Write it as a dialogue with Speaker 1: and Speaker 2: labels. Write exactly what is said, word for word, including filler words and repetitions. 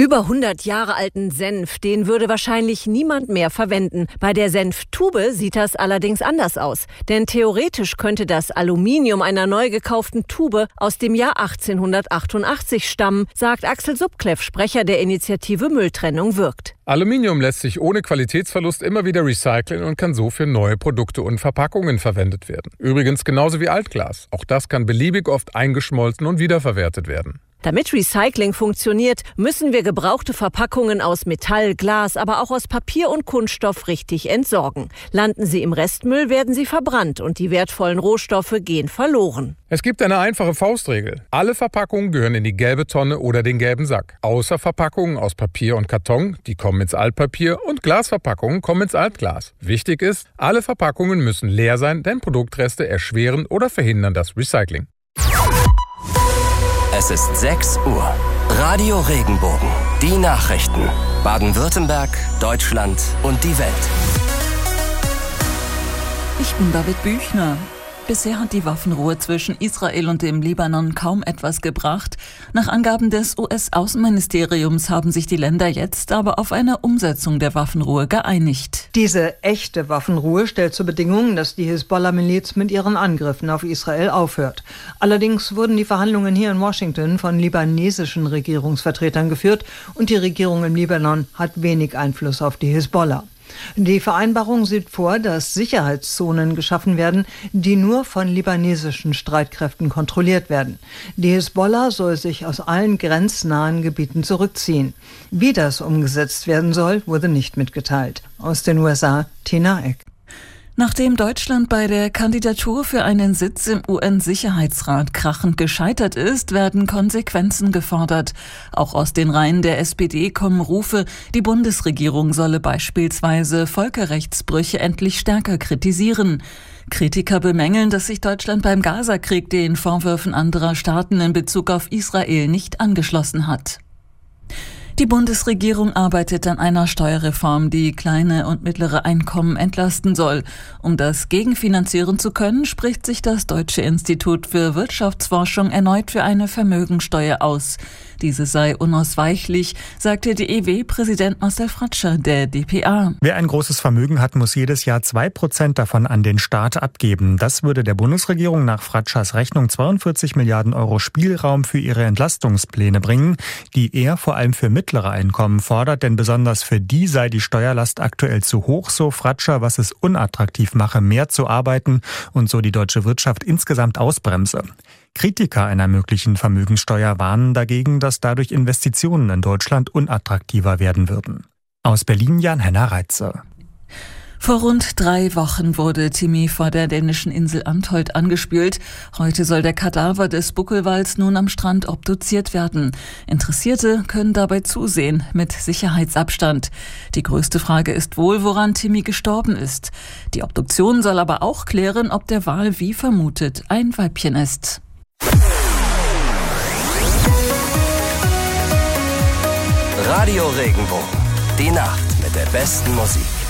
Speaker 1: Über hundert Jahre alten Senf, den würde wahrscheinlich niemand mehr verwenden. Bei der Senftube sieht das allerdings anders aus. Denn theoretisch könnte das Aluminium einer neu gekauften Tube aus dem Jahr achtzehnhundertachtundachtzig stammen, sagt Axel Subkleff, Sprecher der Initiative Mülltrennung wirkt.
Speaker 2: Aluminium lässt sich ohne Qualitätsverlust immer wieder recyceln und kann so für neue Produkte und Verpackungen verwendet werden. Übrigens genauso wie Altglas. Auch das kann beliebig oft eingeschmolzen und wiederverwertet werden.
Speaker 1: Damit Recycling funktioniert, müssen wir gebrauchte Verpackungen aus Metall, Glas, aber auch aus Papier und Kunststoff richtig entsorgen. Landen sie im Restmüll, werden sie verbrannt und die wertvollen Rohstoffe gehen verloren.
Speaker 2: Es gibt eine einfache Faustregel. Alle Verpackungen gehören in die gelbe Tonne oder den gelben Sack. Außer Verpackungen aus Papier und Karton, die kommen ins Altpapier, und Glasverpackungen kommen ins Altglas. Wichtig ist, alle Verpackungen müssen leer sein, denn Produktreste erschweren oder verhindern das Recycling.
Speaker 3: Es ist sechs Uhr. Radio Regenbogen. Die Nachrichten. Baden-Württemberg, Deutschland und die Welt.
Speaker 4: Ich bin David Büchner. Bisher hat die Waffenruhe zwischen Israel und dem Libanon kaum etwas gebracht. Nach Angaben des U S-Außenministeriums haben sich die Länder jetzt aber auf eine Umsetzung der Waffenruhe geeinigt.
Speaker 5: Diese echte Waffenruhe stellt zur Bedingung, dass die Hisbollah-Miliz mit ihren Angriffen auf Israel aufhört. Allerdings wurden die Verhandlungen hier in Washington von libanesischen Regierungsvertretern geführt und die Regierung im Libanon hat wenig Einfluss auf die Hisbollah. Die Vereinbarung sieht vor, dass Sicherheitszonen geschaffen werden, die nur von libanesischen Streitkräften kontrolliert werden. Die Hisbollah soll sich aus allen grenznahen Gebieten zurückziehen. Wie das umgesetzt werden soll, wurde nicht mitgeteilt. Aus den U S A, Tina Eck.
Speaker 4: Nachdem Deutschland bei der Kandidatur für einen Sitz im U N-Sicherheitsrat krachend gescheitert ist, werden Konsequenzen gefordert. Auch aus den Reihen der S P D kommen Rufe, die Bundesregierung solle beispielsweise Völkerrechtsbrüche endlich stärker kritisieren. Kritiker bemängeln, dass sich Deutschland beim Gaza-Krieg den Vorwürfen anderer Staaten in Bezug auf Israel nicht angeschlossen hat. Die Bundesregierung arbeitet an einer Steuerreform, die kleine und mittlere Einkommen entlasten soll. Um das gegenfinanzieren zu können, spricht sich das Deutsche Institut für Wirtschaftsforschung erneut für eine Vermögensteuer aus. Diese sei unausweichlich, sagte D E W-Präsident Marcel Fratscher der d p a.
Speaker 6: Wer ein großes Vermögen hat, muss jedes Jahr zwei Prozent davon an den Staat abgeben. Das würde der Bundesregierung nach Fratschers Rechnung zweiundvierzig Milliarden Euro Spielraum für ihre Entlastungspläne bringen, die er vor allem für mittlere Einkommen fordert, denn besonders für die sei die Steuerlast aktuell zu hoch, so Fratscher, was es unattraktiv mache, mehr zu arbeiten und so die deutsche Wirtschaft insgesamt ausbremse. Kritiker einer möglichen Vermögensteuer warnen dagegen, dass dadurch Investitionen in Deutschland unattraktiver werden würden. Aus Berlin Jan-Henner Reitze.
Speaker 4: Vor rund drei Wochen wurde Timmy vor der dänischen Insel Antholt angespült. Heute soll der Kadaver des Buckelwals nun am Strand obduziert werden. Interessierte können dabei zusehen, mit Sicherheitsabstand. Die größte Frage ist wohl, woran Timmy gestorben ist. Die Obduktion soll aber auch klären, ob der Wal wie vermutet ein Weibchen ist.
Speaker 3: Radio Regenbogen. Die Nacht mit der besten Musik.